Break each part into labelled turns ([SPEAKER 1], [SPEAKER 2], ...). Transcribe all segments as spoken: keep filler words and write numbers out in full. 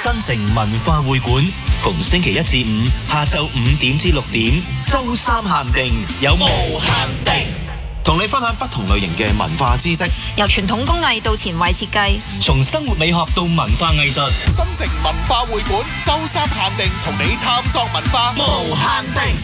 [SPEAKER 1] 新城文化會館，逢星期一至五下晝五點至六點，周三限定有無限定，同你分享不同類型嘅文化知識，
[SPEAKER 2] 由傳統工藝到前衛設計，
[SPEAKER 1] 從生活美學到文化藝術。
[SPEAKER 3] 新城文化會館周三限定，同你探索文化
[SPEAKER 1] 無限定。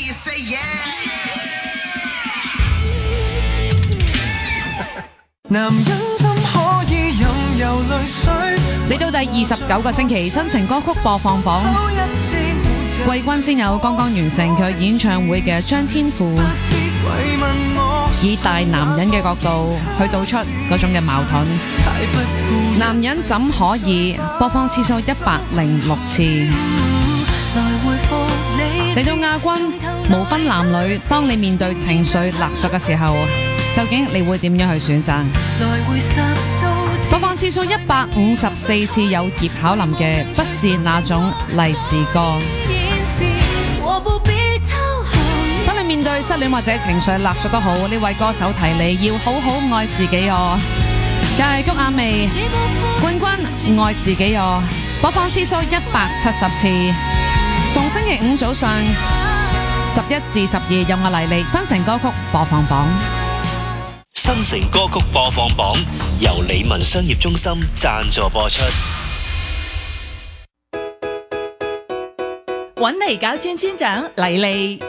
[SPEAKER 4] 男人怎可以任由淚水？
[SPEAKER 5] 嚟到第二十九個星期新城歌曲播放榜，季軍先有剛剛完成佢演唱會嘅張天賦，以大男人嘅角度去道出嗰種嘅矛盾。男人怎可以播放次數一百零六次。嚟到亞軍，無分男女，當你面對情緒勒索嘅時候，究竟你會點樣去選擇？播放次數一百五十四次有葉巧琳嘅不是那種勵志歌。當你面對失戀或者情緒勒索都好，呢位歌手提你要好好愛自己哦。繼谷婭溦冠軍愛自己哦，播放次數一百七十次。逢星期五早上十一至十二，有我黎莉新城歌曲播放榜。
[SPEAKER 1] 新城歌曲播放榜由理文商業中心贊助播出。
[SPEAKER 6] 揾嚟搞村村長黎莉。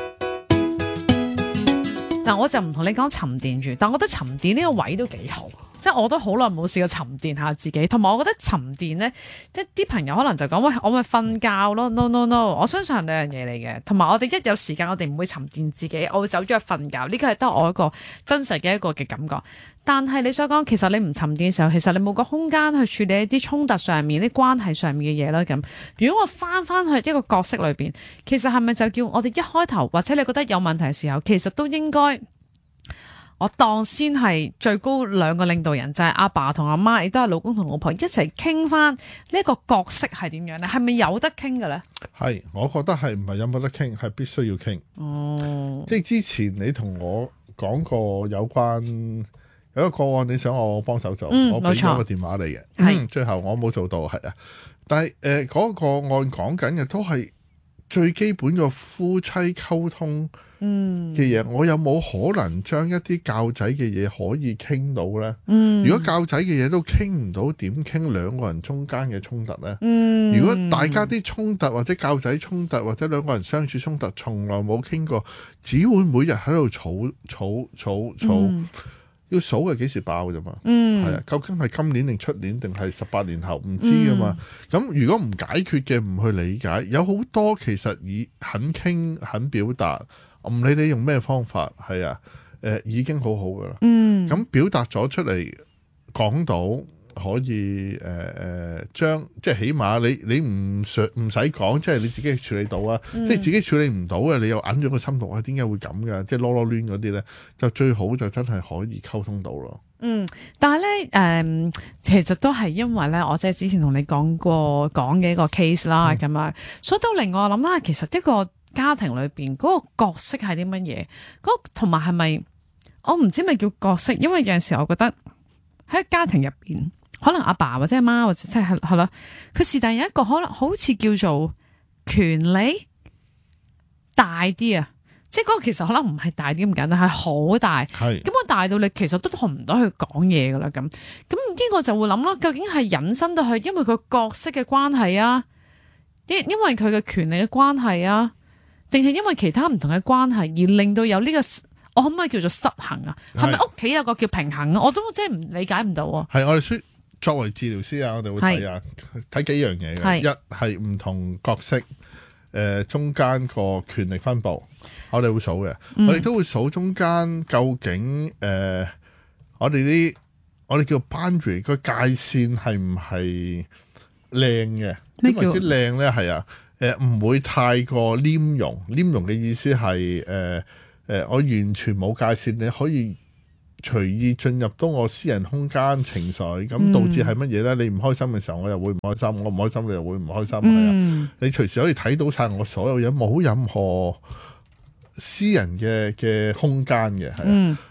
[SPEAKER 5] 嗱，我就唔同你講沉澱住，但我覺得沉澱呢個位都幾好，即係我都好耐冇試過沉澱下自己，同埋我覺得沉澱呢，即係啲朋友可能就講喂，我咪瞓覺咯 ，no no no，我相信係兩樣嘢嚟嘅，同埋我哋一有時間，我哋唔會沉澱自己，我會走咗去瞓覺，呢個係得我一個真實嘅一個嘅感覺。但係你所講，其實你唔沉澱嘅時候，其實你冇個空間去處理一啲衝突上面、啲關係上面嘅嘢啦。咁如果我翻翻去一個角色裏邊，其實係咪就叫我哋一開頭或者你覺得有問題嘅時候，其實都應該我當先係最高兩個領導人，就係阿爸同阿媽，亦都係老公同老婆一齊傾翻呢一個角色係點樣咧？係咪有得傾嘅咧？
[SPEAKER 7] 係，我覺得係唔係有冇得傾，係必須要傾。哦，即係之前你同我講過有關。有一個個案你想我幫手做，嗯、我俾咗個電話你嘅，嗯、最後我冇做到，係啊。但係誒嗰個案講緊嘅都係最基本嘅夫妻溝通嘅嘢，嗯、我有冇可能將一啲教仔嘅嘢可以傾到呢？嗯、如果教仔嘅嘢都傾唔到，點傾兩個人中間嘅衝突呢？嗯、如果大家啲衝突或者教仔衝突或者兩個人相處衝突從來冇傾過，只會每日喺度嘈嘈嘈嘈。嗯要數係幾時爆啫嘛？嗯，係啊，究竟係今年定出年定係十八年後唔知噶嘛？咁、嗯、如果唔解決嘅，唔去理解，有好多其實以肯傾肯表達，唔理你用咩方法，係啊，誒、呃、已經好好噶啦。嗯，咁表達咗出嚟，講到可以誒誒、呃、將即係起碼你你唔想唔使講，即係你自己處理到啊！嗯、即係自己處理唔到嘅，你又揞咗個心度啊？點解會咁嘅？即係囉囉攣嗰啲咧，就最好就真係可以溝通到咯。嗯，
[SPEAKER 5] 但係咧誒，其實都係因為咧，我即係之前同你講過講嘅一個 case 啦，咁啊、嗯，所以都令我諗啦，其實一個家庭裏邊嗰個角色係啲乜嘢？嗰同埋係咪我唔知咪叫角色？因為有陣時我覺得喺家庭入邊。可能阿爸或者阿媽或者即係係咯，佢是但有一個可能好似叫做權力大啲啊，即係嗰個其實可能唔係大啲咁簡單，係好大。係咁我大到你其實都同唔到佢講嘢噶啦，咁咁呢個就會諗咯，究竟係引申到去因為佢角色嘅關係啊，因因為佢嘅權力嘅關係啊，定係因為其他唔同嘅關係而令到有呢個我可唔可以叫做失衡啊？係咪屋企有個叫平衡啊？我都真係唔理解唔到啊！係我哋需。作為治療師啊，我哋會睇啊，睇幾樣嘢嘅。一係唔同角色，誒、呃、中間個權力分佈，我哋會數嘅。嗯、我哋都會數中間究竟誒、呃，我哋啲我哋叫 boundary 個界線係唔係靚嘅？點為之靚咧？係啊，誒、呃、唔會太過黏容。黏容嘅意思係誒誒，我完全冇界線，你可以隨意進入到我私人空間情緒，咁導致係乜嘢咧？你唔開心嘅時候，我又會唔開心；我唔開心，你又會唔開心。係啊、嗯，你隨時可以睇到晒我所有嘢，冇任何私人嘅嘅空間嘅。係啊，嗯、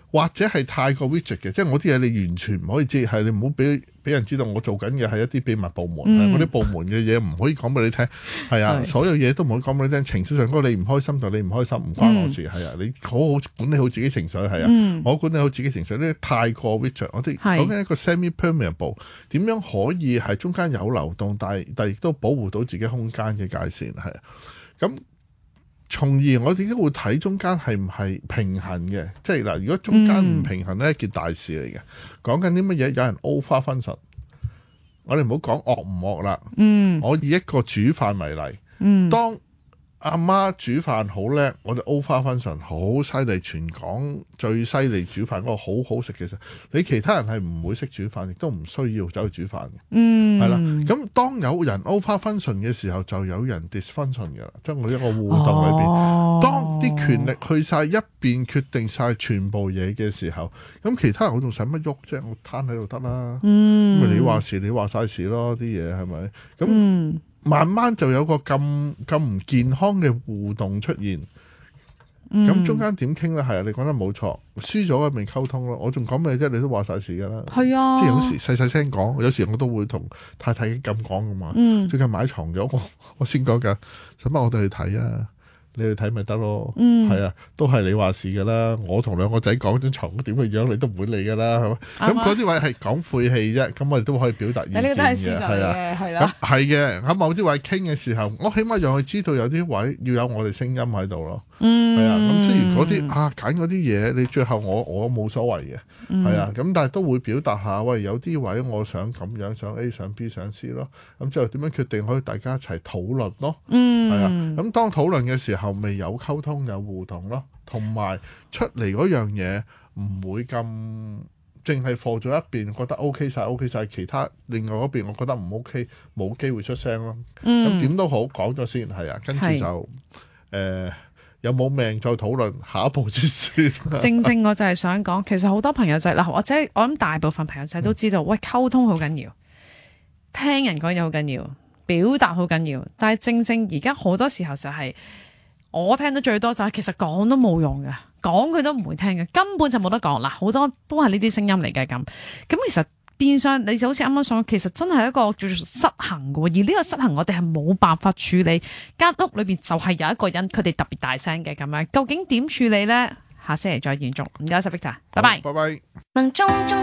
[SPEAKER 7] 或者係太過 rigid 嘅，即係我啲嘢你完全唔可以知，係你唔好俾俾人知道我做緊嘅係一啲秘密部門，嗰啲、嗯、部門嘅嘢唔可以講俾你聽，係啊，所有嘢都唔可以講俾你聽。情緒上嗰個你唔開心就你唔開心，唔關我事，係、嗯、啊，你好好管理好自己情緒，係啊，嗯、我管理好自己情緒，呢啲太過 rigid，我哋講緊一個 semi-permeable，點樣可以係中間有流動，但係但係亦都保護到自己空間嘅界線，係啊，咁。從而我點解會睇中間係唔係平衡嘅？即係嗱，如果中間唔平衡呢，一件大事嚟嘅。講緊啲乜嘢？有人 over function，我哋唔好講惡唔惡啦。嗯，我以一個煮飯為例。嗯，當阿媽煮飯好叻，我哋 over function 好犀利，全港最犀利煮飯嗰個好好食嘅時候，你其他人係唔會識煮飯，亦都唔需要走去煮飯嘅。嗯，係啦。咁當有人 over function 嘅時候，就有人 dysfunction 嘅啦。即係我一個互動裏邊，哦、當啲權力去晒一邊決定晒全部嘢嘅時候，咁其他人我仲使乜喐啫？我攤喺度得啦。嗯，咁你話事，你話晒事咯，啲嘢係咪？咁。嗯慢慢就有個咁咁唔健康嘅互動出現，咁、嗯、中間點傾咧？係啊，你講得冇錯，輸咗嘅咪溝通咯。我仲講咩啫？你都話晒事噶啦，係啊，即係有時細細聲講，有時我都會同太太咁講噶嘛。嗯、最近買床咗，我我先講噶，使乜我哋去睇啊？你去睇咪得咯，係、嗯、啊，都係你話事噶啦。我同兩個仔講張床點嘅樣，你都唔會理噶啦，係嘛？咁嗰啲位係講晦氣啫，咁我哋都可以表達意見嘅，係啊，係啦，咁係嘅。喺某啲位傾嘅時候，我起碼讓佢知道有啲位要有我哋聲音喺度咯，係、嗯、啊。咁雖然嗰啲啊揀嗰啲嘢，你最後我我冇所謂嘅，係、嗯、啊。咁但係都會表達下，喂，有啲位我想咁樣，想 A 想 B 想 C 咯。咁之後點樣決定可以大家一齊討論咯，係、嗯、啊。咁當討論嘅時候，未有溝通有互動咯，同埋出嚟嗰樣嘢唔會咁淨係放咗一邊，覺得 OK 晒 OK 晒，其他另外嗰邊我覺得唔 OK， 冇機會出聲咯。咁點、嗯、都好，講咗先，係啊，跟住就誒、呃、有冇命再討論下一步先算。正正我就係想講，其實好多朋友仔、就、嗱、是，或者我諗大部分朋友仔都知道，嗯、喂，溝通好緊要，聽人講嘢好緊要，表達好緊要，但係正正而家好多時候就係、是。我聽到最多就係其實講都冇用嘅，講佢都唔會聽嘅，根本就冇得講。嗱，好多都係呢啲聲音嚟嘅咁。咁其實變相你就好似啱啱所講，其實真係一個叫做失衡嘅，而呢個失衡我哋係冇辦法處理。間屋裏邊就係有一個人佢哋特別大聲嘅咁樣，究竟點處理呢？下星期再延續。唔該晒 Victor，拜拜。拜拜。